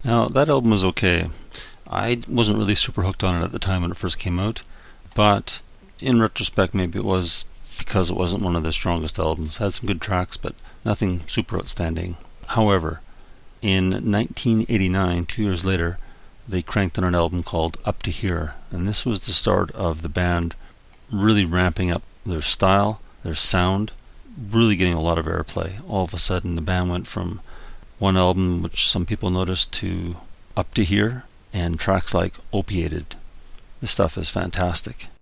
Now, that album was okay. I wasn't really super hooked on it at the time when it first came out, but in retrospect, maybe it was because it wasn't one of their strongest albums. It had some good tracks, but nothing super outstanding. However, in 1989, 2 years later, they cranked on an album called Up to Here, and this was the start of the band really ramping up their style, their sound, really getting a lot of airplay. All of a sudden, the band went from one album, which some people noticed, to Up to Here, and tracks like Opiated. This stuff is fantastic.